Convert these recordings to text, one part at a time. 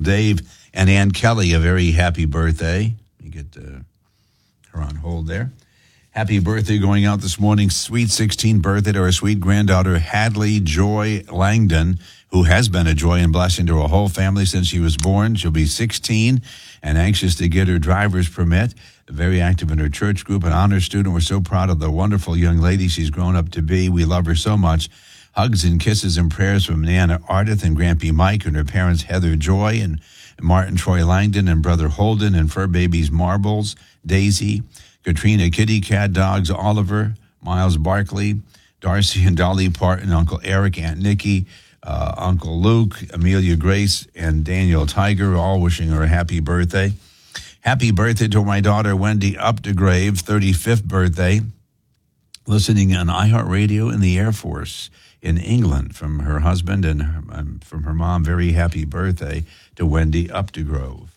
Dave and Ann Kelly a very happy birthday. Let me get her on hold there. Happy birthday going out this morning. Sweet 16th birthday to our sweet granddaughter, Hadley Joy Langdon, who has been a joy and blessing to her whole family since she was born. She'll be 16 and anxious to get her driver's permit. Very active in her church group, an honor student. We're so proud of the wonderful young lady she's grown up to be. We love her so much. Hugs and kisses and prayers from Nana Ardith and Grampy Mike and her parents, Heather Joy and Martin Troy Langdon and brother Holden and fur babies Marbles, Daisy, Katrina Kitty Cat Dogs, Oliver, Miles Barkley, Darcy and Dolly Parton, Uncle Eric, Aunt Nikki, Uncle Luke, Amelia Grace, and Daniel Tiger, all wishing her a happy birthday. Happy birthday to my daughter, Wendy Updegrave, 35th birthday, listening on iHeartRadio in the Air Force in England from her husband and from her mom. Very happy birthday to Wendy Updegrave,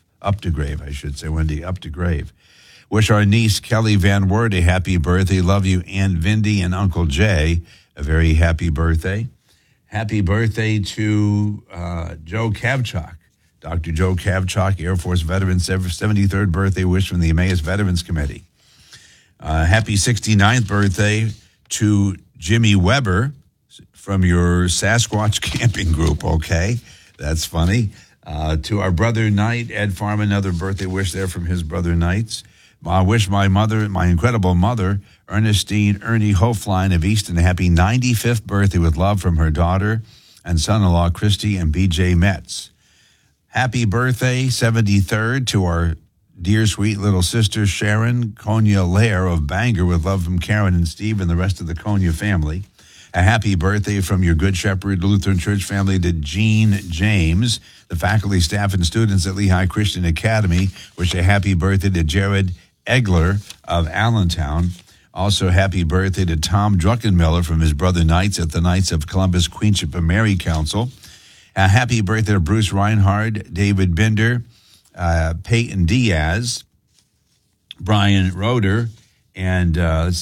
Wendy Updegrave. Wish our niece, Kelly Van Wert, a happy birthday. Love you, Aunt Vindy and Uncle Jay, a very happy birthday. Happy birthday to Joe Kavchuk, Dr. Joe Kavchuk, Air Force veteran, 73rd birthday wish from the Emmaus Veterans Committee. Happy 69th birthday to Jimmy Weber from your Sasquatch camping group, okay? That's funny. To our brother Knight, Ed Farm, another birthday wish there from his brother Knights. I wish my mother, my incredible mother, Ernestine Ernie Hoflein of Easton, a happy 95th birthday with love from her daughter and son-in-law, Christy and B.J. Metz. Happy birthday, 73rd, to our dear, sweet little sister, Sharon Konya Lair of Bangor, with love from Karen and Steve and the rest of the Konya family. A happy birthday from your Good Shepherd Lutheran Church family to Jean James. The faculty, staff, and students at Lehigh Christian Academy wish a happy birthday to Jared Egler of Allentown. Also, happy birthday to Tom Druckenmiller from his brother Knights at the Knights of Columbus Queenship of Mary Council. A happy birthday to Bruce Reinhard, David Binder, Peyton Diaz, Brian Roeder, and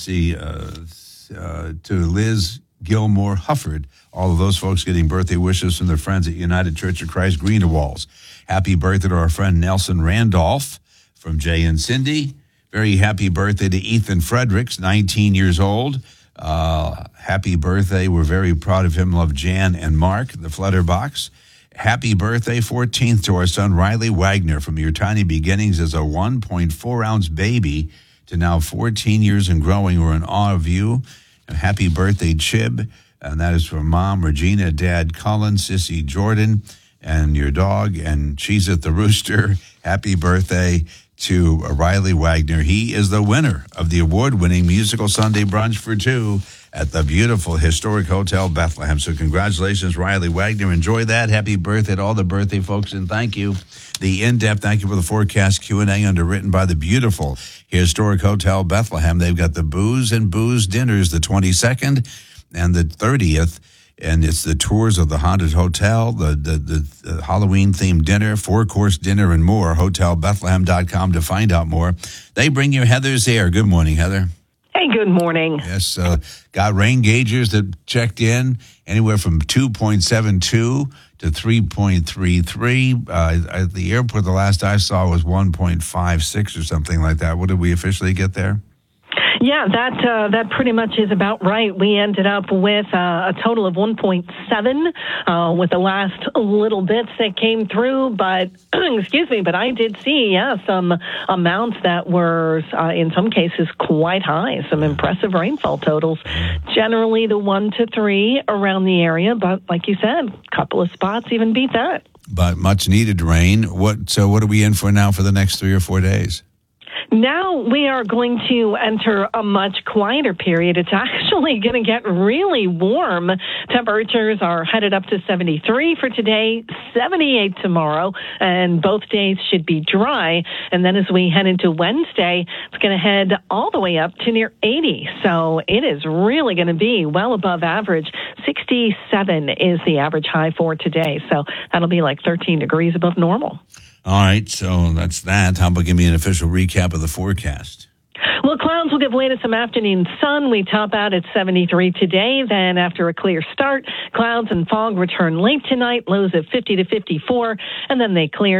to Liz Gilmore Hufford. All of those folks getting birthday wishes from their friends at United Church of Christ Greenewalls. Happy birthday to our friend Nelson Randolph from Jay and Cindy. Very happy birthday to Ethan Fredericks, 19 years old. Happy birthday. We're very proud of him. Love Jan and Mark, the Flutterbox. Happy birthday, 14th, to our son Riley Wagner from your tiny beginnings as a 1.4-ounce baby to now 14 years and growing. We're in awe of you. And happy birthday, Chib. And that is from Mom, Regina, Dad, Cullen, Sissy, Jordan, and your dog, and Cheez-It the Rooster. Happy birthday to Riley Wagner. He is the winner of the award-winning Musical Sunday Brunch for Two at the beautiful historic Hotel Bethlehem. So congratulations, Riley Wagner. Enjoy that. Happy birthday to all the birthday folks, and thank you. The in-depth thank you for the forecast Q&A underwritten by the beautiful historic Hotel Bethlehem. They've got the Booze and Booze dinners the 22nd and the 30th. And it's the tours of the haunted hotel, the Halloween-themed dinner, 4-course dinner, and more. HotelBethlehem.com to find out more. They bring you Heather's Air. Good morning, Heather. Hey, good morning. Yes, got rain gauges that checked in anywhere from 2.72 to 3.33. At the airport, the last I saw was 1.56 or something like that. What did we officially get there? Yeah, that pretty much is about right. We ended up with a total of 1.7 with the last little bits that came through. But, excuse me, but I did see, some amounts that were, in some cases, quite high. Some impressive rainfall totals. Generally the 1 to 3 around the area. But like you said, a couple of spots even beat that. But much needed rain. So what are we in for now for the next 3 or 4 days? Now we are going to enter a much quieter period. It's actually going to get really warm. Temperatures are headed up to 73 for today, 78 tomorrow, and both days should be dry. And then as we head into Wednesday, it's going to head all the way up to near 80. So it is really going to be well above average. 67 is the average high for today. So that'll be like 13 degrees above normal. All right, so that's that. How about give me an official recap of the forecast? Well, clouds will give way to some afternoon sun. We top out at 73 today. Then after a clear start, clouds and fog return late tonight, lows of 50 to 54, and then they clear